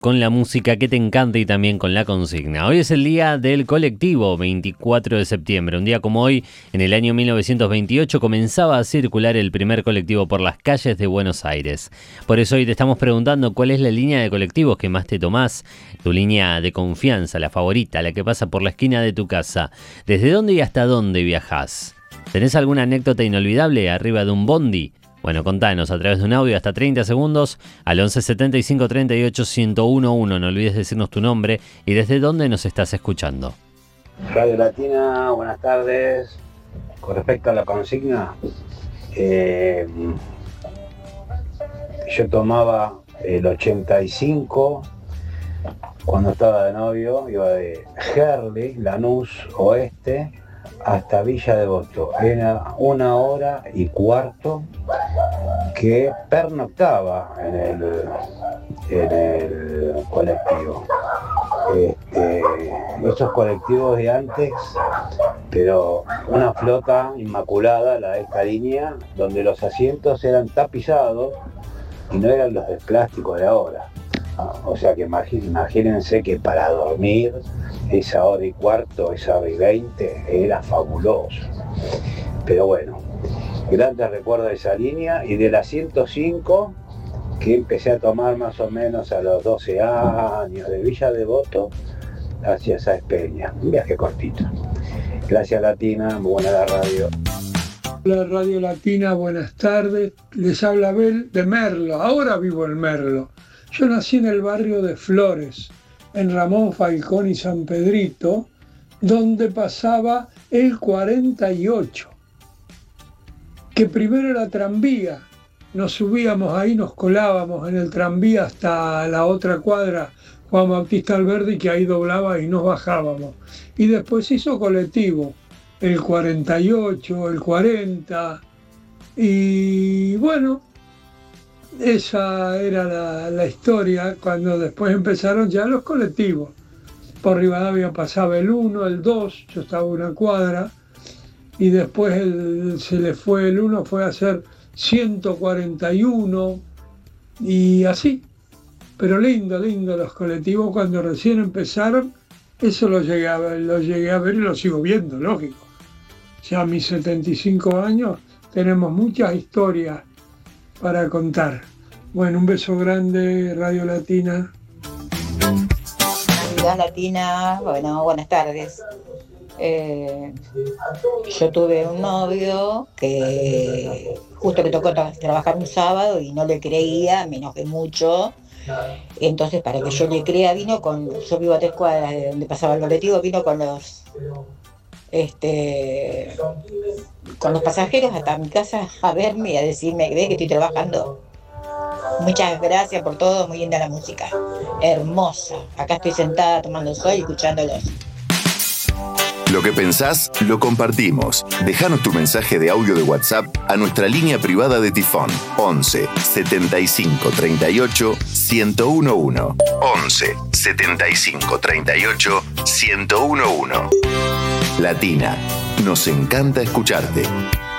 con la música que te encanta y también con la consigna. Hoy es el día del colectivo, 24 de septiembre. Un día como hoy, en el año 1928, comenzaba a circular el primer colectivo por las calles de Buenos Aires. Por eso hoy te estamos preguntando cuál es la línea de colectivos que más te tomás, tu línea de confianza, la favorita, la que pasa por la esquina de tu casa. ¿Desde dónde y hasta dónde viajás? ¿Tenés alguna anécdota inolvidable arriba de un bondi? Bueno, contanos a través de un audio hasta 30 segundos al 11 75 38 1011. No olvides decirnos tu nombre y desde dónde nos estás escuchando. Radio Latina, buenas tardes. Con respecto a la consigna, yo tomaba el 85 cuando estaba de novio, iba de Gerli, Lanús Oeste, hasta Villa Devoto. Era 1 hora y cuarto que pernoctaba en el colectivo. Esos colectivos de antes, pero una flota inmaculada, la de esta línea, donde los asientos eran tapizados y no eran los de plástico de ahora. O sea que imagínense que para dormir esa hora y cuarto, esa hora y 20, era fabuloso. Pero bueno, grandes recuerdos de esa línea y de la 105, que empecé a tomar más o menos a los 12 años, de Villa Devoto hacia Sáenz Peña. Un viaje cortito. Gracias Latina, muy buena la radio. Hola Radio Latina, buenas tardes. Les habla Abel de Merlo. Ahora vivo en Merlo. Yo nací en el barrio de Flores, en Ramón Falcón y San Pedrito, donde pasaba el 48, que primero era tranvía. Nos subíamos ahí, nos colábamos en el tranvía hasta la otra cuadra, Juan Bautista Alberdi, que ahí doblaba y nos bajábamos. Y después hizo colectivo, el 48, el 40, y bueno, esa era la historia cuando después empezaron ya los colectivos. Por Rivadavia pasaba el 1, el 2, yo estaba una cuadra, y después se le fue el 1, fue a hacer 141 y así. Pero lindo los colectivos cuando recién empezaron, eso lo llegué a ver y lo sigo viendo, lógico. Ya a mis 75 años tenemos muchas historias para contar. Bueno, un beso grande, Radio Latina. Radio Latina, bueno, buenas tardes. Yo tuve un novio que justo le tocó trabajar un sábado y no le creía, me enojé mucho. Entonces, para que yo le crea, yo vivo a 3 cuadras de donde pasaba el colectivo, vino con los pasajeros hasta mi casa a verme y a decirme, ¿ves que estoy trabajando? Muchas gracias por todo, muy linda la música, hermosa. Acá estoy sentada tomando sol y escuchándolos. Lo que pensás, lo compartimos. Déjanos tu mensaje de audio de WhatsApp a nuestra línea privada de Tifón, 11 75 38 1011. 11 75 38 1011. Latina, nos encanta escucharte.